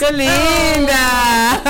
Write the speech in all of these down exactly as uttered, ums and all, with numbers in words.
¡Qué linda!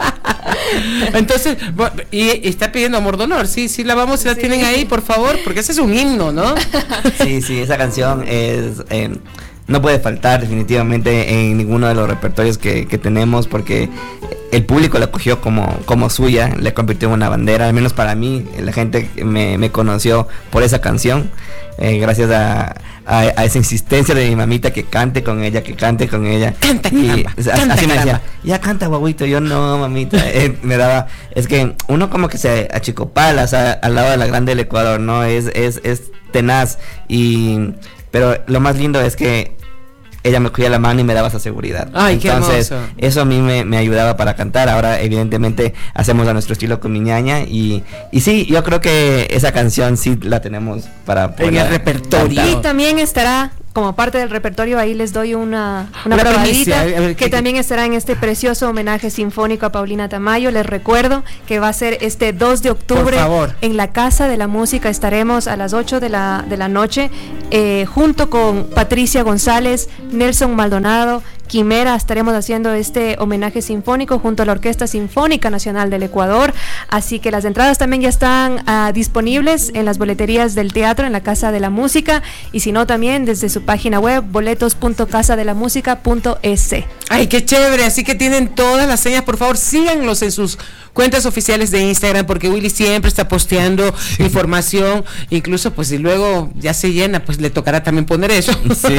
Entonces, y, y está pidiendo Amor Dolor, sí, sí la vamos, sí la sí. tienen ahí, por favor, porque ese es un himno, ¿no? Sí, sí, esa canción es... Eh, no puede faltar definitivamente en ninguno de los repertorios que, que tenemos, porque el público la cogió como, como suya, le convirtió en una bandera, al menos para mí, la gente me, me conoció por esa canción, eh, gracias a, a, a esa insistencia de mi mamita que cante con ella, que cante con ella. Canta, y caramba, así canta, me decía, caramba. ya canta, guaguito, yo no, mamita, eh, me daba, es que uno como que se achicopala, o sea, al lado de la grande del Ecuador, ¿no? Es, es, es tenaz, y, pero lo más lindo es que ella me cogía la mano y me daba esa seguridad. Ay, entonces, qué hermoso. Eso a mí me, me ayudaba para cantar. Ahora, evidentemente, hacemos a nuestro estilo con mi ñaña. Y, y sí, yo creo que esa canción sí la tenemos para en el repertorio. Y también estará como parte del repertorio, ahí les doy una, una probadita, que ¿qué? También estará en este precioso homenaje sinfónico a Paulina Tamayo. Les recuerdo que va a ser este dos de octubre en la Casa de la Música. Estaremos a las ocho de la, de la noche eh, junto con Patricia González, Nelson Maldonado, Quimera. Estaremos haciendo este homenaje sinfónico junto a la Orquesta Sinfónica Nacional del Ecuador, así que las entradas también ya están uh, disponibles en las boleterías del teatro en la Casa de la Música, y si no también desde su página web boletos punto casa de la música punto es. Ay, qué chévere, así que tienen todas las señas, por favor síganlos en sus cuentas oficiales de Instagram, porque Willy siempre está posteando sí. información, incluso pues si luego ya se llena, pues le tocará también poner eso. Sí.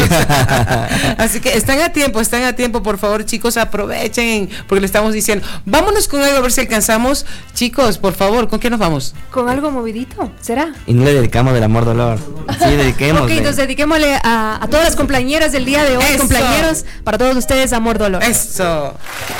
Así que están a tiempo, están a tiempo, por favor chicos, aprovechen, porque le estamos diciendo, vámonos con algo a ver si alcanzamos, chicos, por favor, ¿con qué nos vamos? Con algo movidito, ¿será? Y no le dedicamos del Amor Dolor, sí, dediquémosle. Ok, entonces dediquémosle a, a todas las compañeras del día de hoy, Eso. compañeros, para todos ustedes, Amor Dolor. Eso.